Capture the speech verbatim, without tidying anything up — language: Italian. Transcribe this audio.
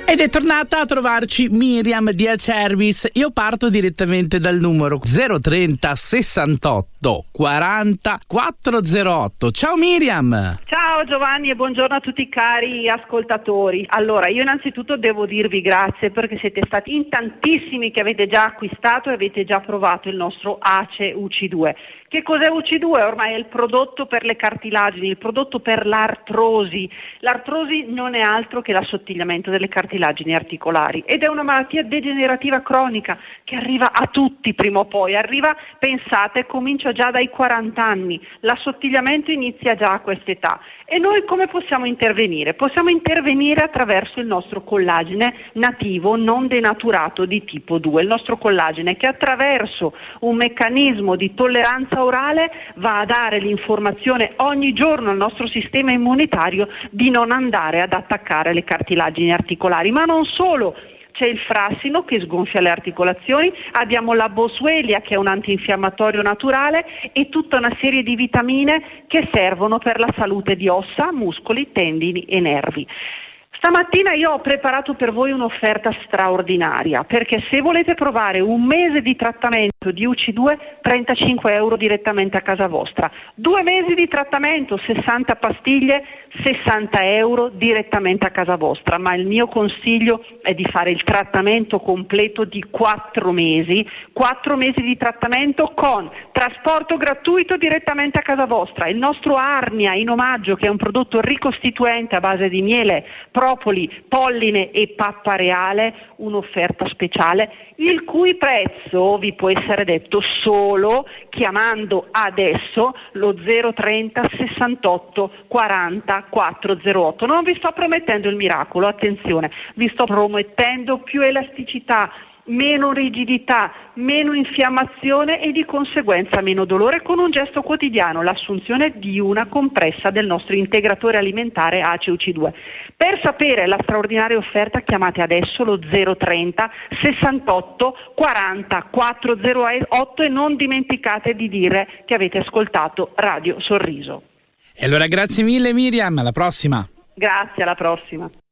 Ed è tornata a trovarci Miriam di Acervis. Io parto direttamente dal numero zero trenta sessantotto quaranta quattrocentotto. Ciao Miriam! Ciao Giovanni e buongiorno a tutti i cari ascoltatori. Allora, io innanzitutto devo dirvi grazie perché siete stati in tantissimi che avete già acquistato e avete già provato il nostro Ace U C due. Che cos'è U C due? Ormai è il prodotto per le cartilagini, il prodotto per l'artrosi. L'artrosi non è altro che l'assottigliamento delle cartilagini articolari ed è una malattia degenerativa cronica che arriva a tutti prima o poi. Arriva, pensate, comincia già dai quaranta anni. L'assottigliamento inizia già a quest'età. E noi come possiamo intervenire? Possiamo intervenire attraverso il nostro collagene nativo non denaturato di tipo due, il nostro collagene che attraverso un meccanismo di tolleranza orale va a dare l'informazione ogni giorno al nostro sistema immunitario di non andare ad attaccare le cartilagini articolari, ma non solo. C'è il frassino che sgonfia le articolazioni, abbiamo la boswellia che è un antinfiammatorio naturale e tutta una serie di vitamine che servono per la salute di ossa, muscoli, tendini e nervi. Stamattina io ho preparato per voi un'offerta straordinaria perché se volete provare un mese di trattamento di U C due, trentacinque euro direttamente a casa vostra, due mesi di trattamento, sessanta pastiglie, sessanta euro direttamente a casa vostra, ma il mio consiglio è di fare il trattamento completo di quattro mesi, quattro mesi di trattamento con trasporto gratuito direttamente a casa vostra, il nostro Arnia in omaggio che è un prodotto ricostituente a base di miele, propoli, polline e pappa reale, un'offerta speciale, il cui prezzo vi può essere detto solo chiamando adesso lo zero trenta sessantotto quaranta quattrocentotto. Non vi sto promettendo il miracolo, attenzione, vi sto promettendo più elasticità, meno rigidità, meno infiammazione e di conseguenza meno dolore con un gesto quotidiano, l'assunzione di una compressa del nostro integratore alimentare Ace U C due. Per sapere la straordinaria offerta chiamate adesso lo zero trenta sessantotto quaranta quattrocentotto e non dimenticate di dire che avete ascoltato Radio Sorriso. E allora grazie mille Miriam, alla prossima. Grazie, alla prossima.